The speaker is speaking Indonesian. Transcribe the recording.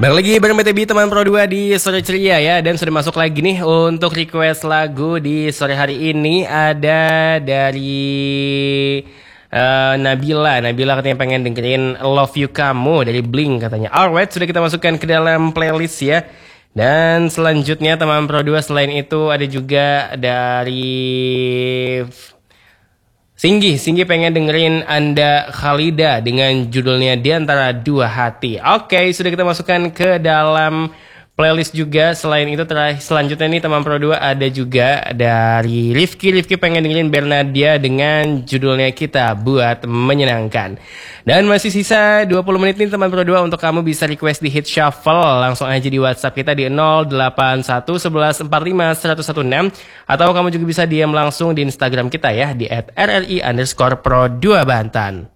Balik lagi bareng BTB teman Pro 2 di sore ceria ya. Dan sudah masuk lagi nih untuk request lagu di sore hari ini. Ada dari Nabila katanya pengen dengerin Love You Kamu dari Blink katanya. Alright, sudah kita masukkan ke dalam playlist ya. Dan selanjutnya teman Pro 2 selain itu ada juga dari Singgi pengen dengerin Anda Khalida dengan judulnya Di Antara Dua Hati. Oke, sudah kita masukkan ke dalam playlist juga. Selain itu selanjutnya nih teman Pro 2 ada juga dari Rifki pengen dengerin Bernadia dengan judulnya Kita Buat Menyenangkan. Dan masih sisa 20 menit nih teman Pro 2 untuk kamu bisa request di Hit Shuffle. Langsung aja di WhatsApp kita di 081 11 45 116. Atau kamu juga bisa DM langsung di Instagram kita ya di @rri_pro2bantan.